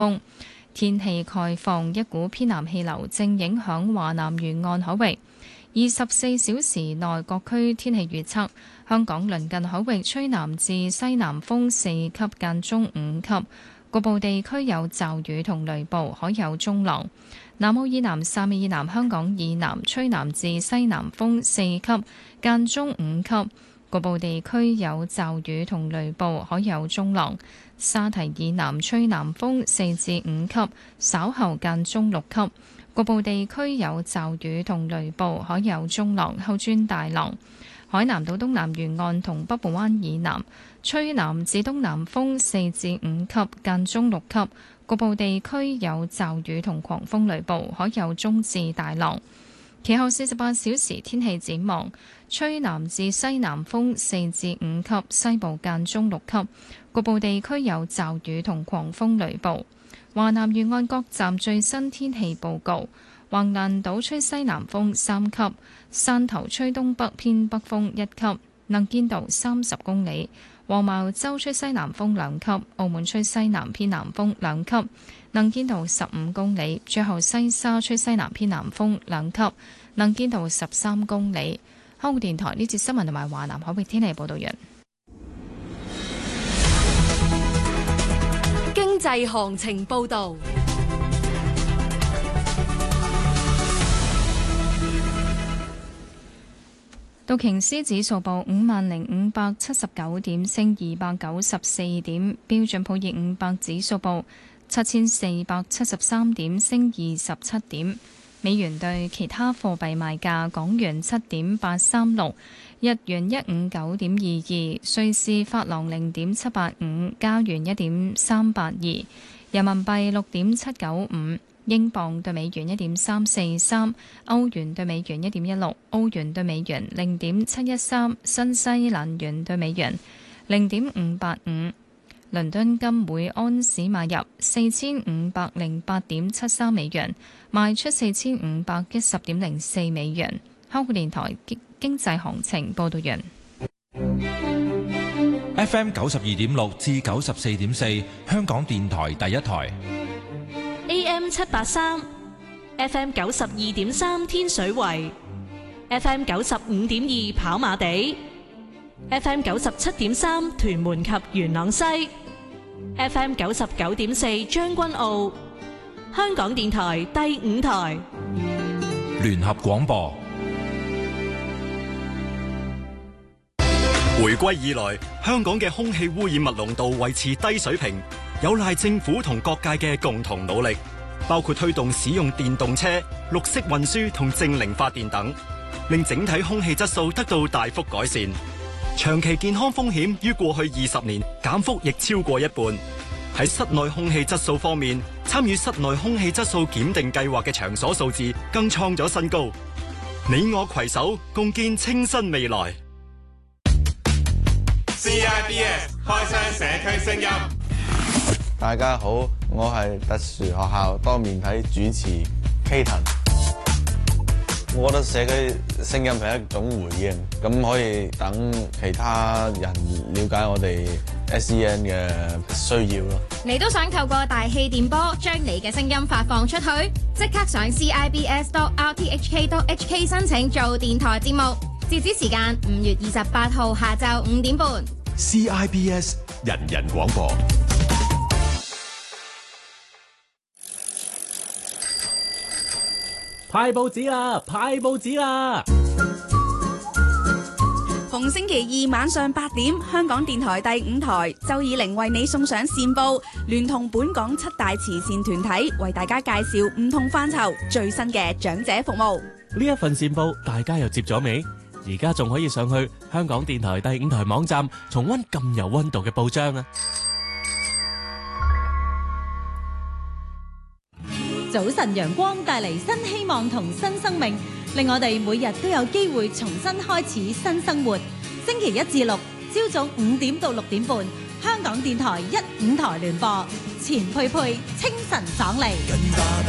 風。天氣概況，一股偏南氣流正影響華南沿岸海域。24小時內各區天氣預測：香港鄰近海域吹南至西南風4級間中5級，局部地區有驟雨同雷暴，海有中浪。南澳以南、汕尾以南、香港以南吹南至西南風4級間中5級，局部地區有驟雨同雷暴，海有中浪。沙堤以南吹南風4至5級，稍後間中6級，局部地區有驟雨同雷暴，海有中浪，後轉大浪。海南島東南沿岸同北部灣以南吹南至東南風4至5級，間中6級，局部地區有驟雨同狂風雷暴，海有中至大浪。其後48小時天氣展望：吹南至西南風4至5級，西部間中6級，局部地區有驟雨同狂風雷暴。華南沿岸各站最新天氣報告：橫瀾島吹西南風3級，汕頭吹東北偏北風1級，能見度30公里；黃茅洲吹西南風2級，澳門吹西南偏南風2級，能見度15公里。最後西沙吹西南偏南風2級，能見度13公里。香港電台呢節新聞同埋華南海域天氣報道完。 經濟行情報道。 道瓊斯指數報50,579點，升294點；標準普爾500指數報7,473點，升27點。美元對其他貨幣賣價：港元7.836，日元159.22，瑞士法郎0.785，加元1.382，人民幣6.795。英鎊對美元1.343，歐元對美元1.16，澳元對美元0.713，新西蘭元對美元0.585。倫敦金每安士買入4508.73美元，賣出4510.04美元。香港電台經濟行情報道完。 FM 92.6至94.4，香港電台第一台。 AM 783 FM 92.3天水圍 FM 95.2跑馬地 FM 97.3屯門及元朗西 FM 99.4將軍澳。香港電台第5台聯合廣播。 回歸以來，香港嘅空氣污染物濃度維持低水平，有賴政府同各界嘅共同努力，包括推動使用電動車、綠色運輸同淨零發電等，令整體空氣質素得到大幅改善。長期健康風險於過去20年減幅亦超過一半。喺室內空氣質素方面，參與室內空氣質素檢定計劃嘅場所數字更創咗新高。你我攜手共建清新未來。 CIBS 開箱社區聲音。 大家好，我係特殊學校多面體主持 Katon。我覺得社區聲音係一種回應，咁可以等其他人了解我哋 SEN 嘅需要咯。 你都想透過大氣電波將你嘅聲音發放出去？即刻上 CIBS.RTHK.HK 申請做電台節目，截止時間5月28號下晝5點半。 CIBS 人人廣播。 派報紙啦！派報紙啦！ 逢星期二晚上8點，香港電台第5台，周以玲為你送上善報，聯同本港7大慈善團體，為大家介紹唔同範疇最新嘅長者服務。 呢一份善報，大家又接咗未？而家仲可以上去香港電台第5台網站，重溫咁有溫度嘅報章啊！ 早晨陽光帶嚟新希望同新生命，令我哋每日都有機會重新開始新生活。星期1至6，朝早5點到6點半，香港電台1、5台聯播，錢佩佩清晨爽利。